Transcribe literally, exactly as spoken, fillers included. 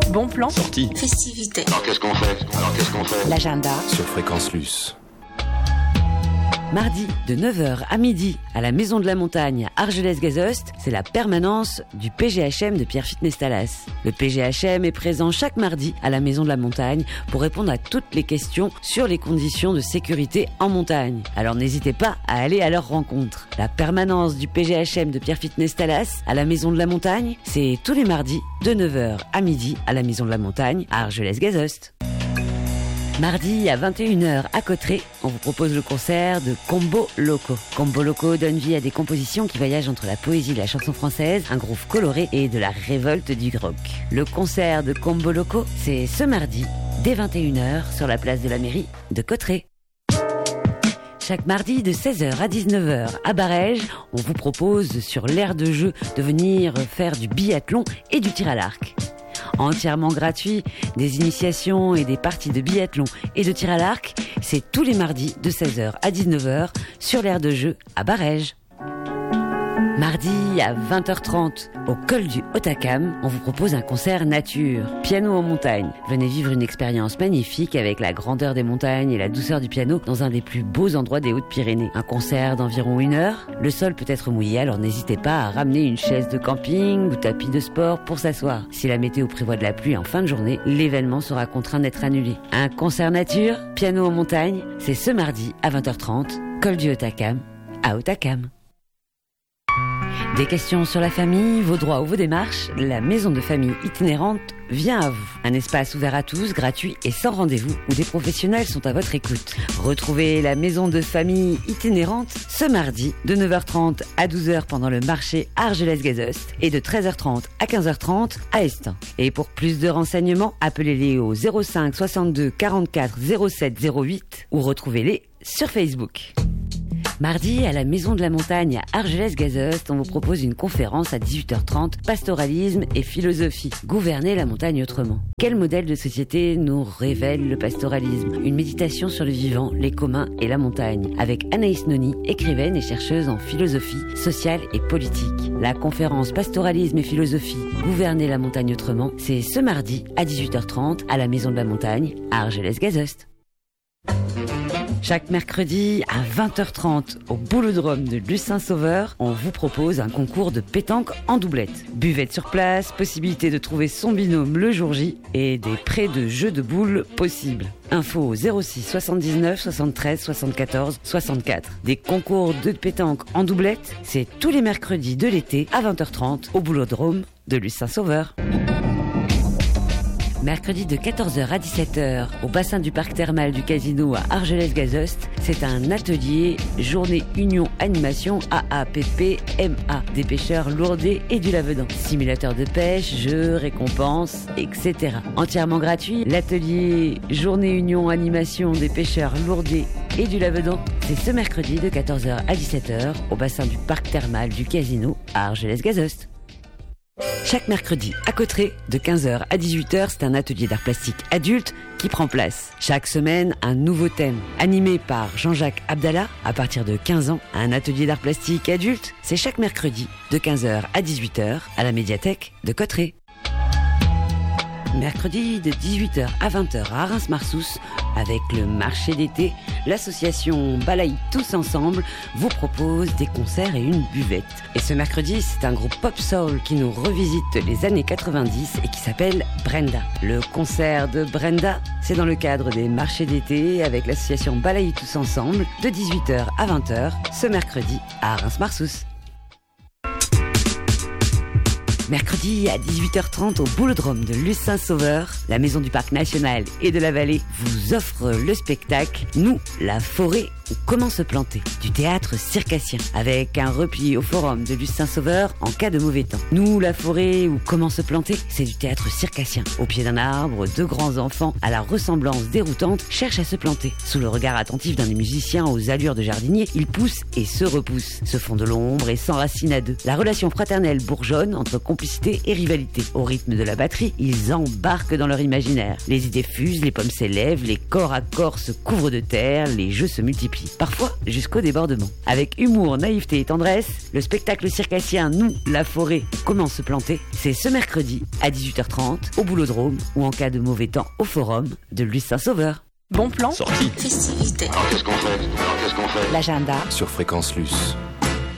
Bon plan. Sortie. Festivité. Alors qu'est-ce qu'on fait Alors qu'est-ce qu'on fait L'agenda. Sur Fréquence Luce. Mardi, de neuf heures à midi, à la Maison de la Montagne à Argelès-Gazost, c'est la permanence du P G H M de Pierre Fitness Talas. Le P G H M est présent chaque mardi à la Maison de la Montagne pour répondre à toutes les questions sur les conditions de sécurité en montagne. Alors n'hésitez pas à aller à leur rencontre. La permanence du P G H M de Pierre Fitness Talas à la Maison de la Montagne, c'est tous les mardis, de neuf heures à midi, à la Maison de la Montagne à Argelès-Gazost. Mardi à vingt et une heures à Cotterêts, on vous propose le concert de Combo Loco. Combo Loco donne vie à des compositions qui voyagent entre la poésie de la chanson française, un groove coloré et de la révolte du rock. Le concert de Combo Loco, c'est ce mardi, dès vingt et une heures, sur la place de la mairie de Cotterêts. Chaque mardi de seize heures à dix-neuf heures à Barèges, on vous propose sur l'aire de jeu de venir faire du biathlon et du tir à l'arc. Entièrement gratuit, des initiations et des parties de biathlon et de tir à l'arc, c'est tous les mardis de seize heures à dix-neuf heures sur l'aire de jeu à Barèges. Mardi à vingt heures trente, au col du Hautacam, on vous propose un concert nature, piano en montagne. Venez vivre une expérience magnifique avec la grandeur des montagnes et la douceur du piano dans un des plus beaux endroits des Hautes-Pyrénées. Un concert d'environ une heure. Le sol peut être mouillé, alors n'hésitez pas à ramener une chaise de camping ou tapis de sport pour s'asseoir. Si la météo prévoit de la pluie en fin de journée, l'événement sera contraint d'être annulé. Un concert nature, piano en montagne, c'est ce mardi à vingt heures trente, col du Hautacam, à Hautacam. Des questions sur la famille, vos droits ou vos démarches, la maison de famille itinérante vient à vous. Un espace ouvert à tous, gratuit et sans rendez-vous, où des professionnels sont à votre écoute. Retrouvez la maison de famille itinérante ce mardi de neuf heures trente à douze heures pendant le marché Argelès-Gazost et de treize heures trente à quinze heures trente à Estin. Et pour plus de renseignements, appelez-les au zéro cinq soixante-deux quarante-quatre zéro sept zéro huit ou retrouvez-les sur Facebook. Mardi, à la Maison de la Montagne à Argelès-Gazost, on vous propose une conférence à dix-huit heures trente, pastoralisme et philosophie. Gouverner la montagne autrement. Quel modèle de société nous révèle le pastoralisme ? Une méditation sur le vivant, les communs et la montagne, avec Anaïs Noni, écrivaine et chercheuse en philosophie sociale et politique. La conférence Pastoralisme et philosophie, Gouverner la montagne autrement, c'est ce mardi à dix-huit heures trente à la Maison de la Montagne à Argelès-Gazost. Chaque mercredi à vingt heures trente au Boulodrome de Lucin-Sauveur, on vous propose un concours de pétanque en doublette. Buvette sur place, possibilité de trouver son binôme le jour J et des prêts de jeux de boules possibles. Info au zéro six soixante-dix-neuf soixante-treize soixante-quatorze soixante-quatre. Des concours de pétanque en doublette, c'est tous les mercredis de l'été à vingt heures trente au Boulodrome de Lucin-Sauveur. Mercredi de quatorze heures à dix-sept heures, au bassin du parc thermal du Casino à Argelès-Gazost, c'est un atelier Journée Union Animation A A P P M A des pêcheurs lourdés et du Lavedan. Simulateur de pêche, jeux, récompenses, et cetera. Entièrement gratuit, l'atelier Journée Union Animation des pêcheurs lourdés et du Lavedan, c'est ce mercredi de quatorze heures à dix-sept heures, au bassin du parc thermal du Casino à Argelès-Gazost. Chaque mercredi à Cotterêts, de quinze heures à dix-huit heures, c'est un atelier d'art plastique adulte qui prend place. Chaque semaine, un nouveau thème. Animé par Jean-Jacques Abdallah, à partir de quinze ans, un atelier d'art plastique adulte, c'est chaque mercredi, de quinze heures à dix-huit heures, à la médiathèque de Cotterêts. Mercredi de dix-huit heures à vingt heures à Reims-Marsous, avec le marché d'été, l'association Balaye Tous Ensemble vous propose des concerts et une buvette. Et ce mercredi, c'est un groupe pop soul qui nous revisite les années quatre-vingt-dix et qui s'appelle Brenda. Le concert de Brenda, c'est dans le cadre des marchés d'été avec l'association Balaye Tous Ensemble, de dix-huit heures à vingt heures, ce mercredi à Reims-Marsous. Mercredi à dix-huit heures trente au Boulodrome de Lucin-Sauveur, la maison du parc national et de la vallée vous offre le spectacle « Nous, la forêt ou comment se planter » du théâtre circassien, avec un repli au forum de Lucin-Sauveur en cas de mauvais temps. « Nous, la forêt ou comment se planter » c'est du théâtre circassien. Au pied d'un arbre, deux grands enfants à la ressemblance déroutante cherchent à se planter. Sous le regard attentif d'un des musiciens aux allures de jardinier, ils poussent et se repoussent, se font de l'ombre et s'enracinent à deux. La relation fraternelle bourgeonne entre complicité et rivalité. Au rythme de la batterie, ils embarquent dans leur imaginaire. Les idées fusent, les pommes s'élèvent, les corps à corps se couvrent de terre, les jeux se multiplient. suffit, parfois jusqu'au débordement. Avec humour, naïveté et tendresse, le spectacle circassien Nous, la forêt, comment se planter, c'est ce mercredi à dix-huit heures trente au Boulodrome ou en cas de mauvais temps au Forum de Luce Saint-Sauveur. Bon plan. Sortie. Festivité. Alors qu'est-ce qu'on fait Alors qu'est-ce qu'on fait L'agenda. Sur Fréquence Luce.